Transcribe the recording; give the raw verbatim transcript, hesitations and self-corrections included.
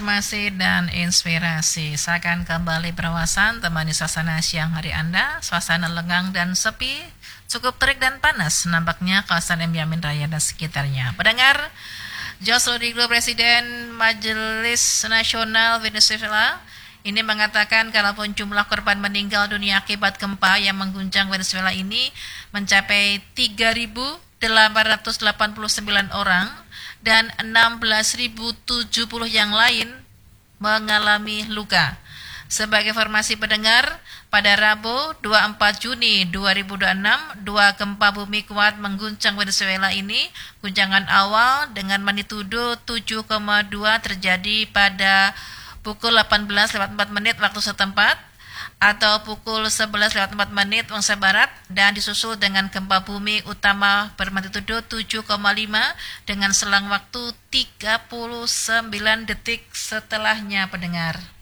informasi dan inspirasi. Saya akan kembali berwawasan temani suasana siang hari Anda, suasana lengang dan sepi, cukup terik dan panas nampaknya kawasan M Yamin Raya dan sekitarnya. Pendengar, Jose Rodrigo, Presiden Majelis Nasional Venezuela, ini mengatakan kalaupun jumlah korban meninggal dunia akibat gempa yang mengguncang Venezuela ini mencapai tiga ribu delapan ratus delapan puluh sembilan orang dan enam belas ribu tujuh puluh yang lain mengalami luka. Sebagai informasi pendengar, pada Rabu dua puluh empat Juni dua ribu dua puluh enam, dua gempa bumi kuat mengguncang Venezuela ini. Guncangan awal dengan magnitudo tujuh koma dua terjadi pada pukul delapan belas lewat empat menit waktu setempat atau pukul sebelas lewat empat menit Indonesia Barat, dan disusul dengan gempa bumi utama bermagnitudo tujuh koma lima dengan selang waktu tiga puluh sembilan detik setelahnya pendengar.